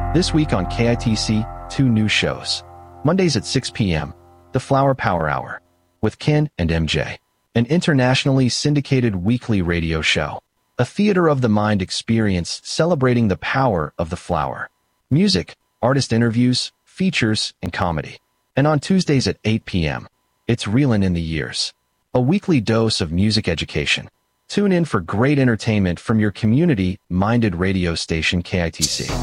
This week on KITC, 2 new shows. Mondays at 6 p.m., The Flower Power Hour, with Ken and MJ. An internationally syndicated weekly radio show. A theater of the mind experience celebrating the power of the flower. Music, artist interviews, features, and comedy. And on Tuesdays at 8 p.m., it's Reelin' in the Years. A weekly dose of music education. Tune in for great entertainment from your community-minded radio station KITC.